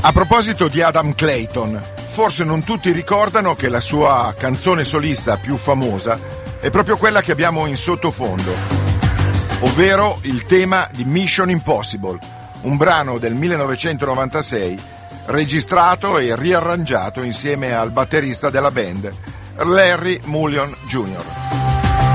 A proposito di Adam Clayton, forse non tutti ricordano che la sua canzone solista più famosa è proprio quella che abbiamo in sottofondo, ovvero il tema di Mission Impossible, un brano del 1996 registrato e riarrangiato insieme al batterista della band, Larry Mullion Jr.